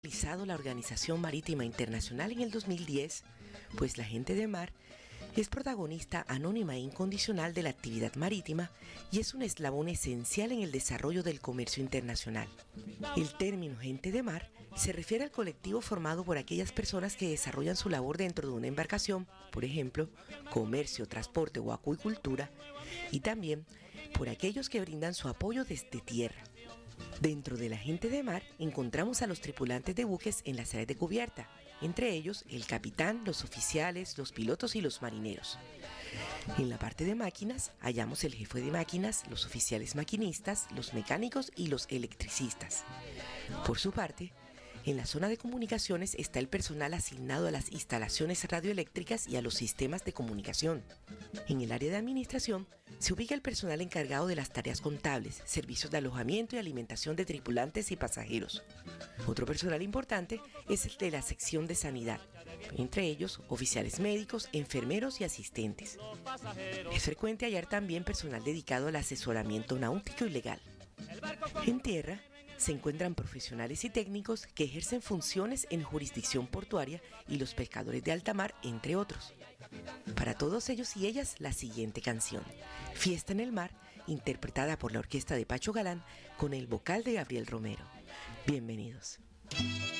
Realizado la Organización Marítima Internacional en el 2010, pues la gente de mar es protagonista anónima e incondicional de la actividad marítima y es un eslabón esencial en el desarrollo del comercio internacional. El término gente de mar se refiere al colectivo formado por aquellas personas que desarrollan su labor dentro de una embarcación, por ejemplo, comercio, transporte o acuicultura, y también por aquellos que brindan su apoyo desde tierra. Dentro de la gente de mar encontramos a los tripulantes de buques en las áreas de cubierta, entre ellos el capitán, los oficiales, los pilotos y los marineros. En la parte de máquinas hallamos el jefe de máquinas, los oficiales maquinistas, los mecánicos y los electricistas. Por su parte, en la zona de comunicaciones está el personal asignado a las instalaciones radioeléctricas y a los sistemas de comunicación. En el área de administración se ubica el personal encargado de las tareas contables, servicios de alojamiento y alimentación de tripulantes y pasajeros. Otro personal importante es el de la sección de sanidad, entre ellos oficiales médicos, enfermeros y asistentes. Es frecuente hallar también personal dedicado al asesoramiento náutico y legal. En tierra se encuentran profesionales y técnicos que ejercen funciones en jurisdicción portuaria y los pescadores de alta mar, entre otros. Para todos ellos y ellas, la siguiente canción, Fiesta en el Mar, interpretada por la orquesta de Pacho Galán con el vocal de Gabriel Romero. Bienvenidos.